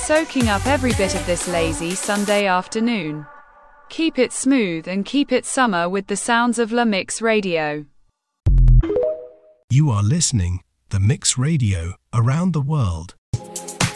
soaking up every bit of this lazy Sunday afternoon. Keep it smooth and keep it summer with the sounds of La Mix Radio. You are listening The Mix Radio around the world.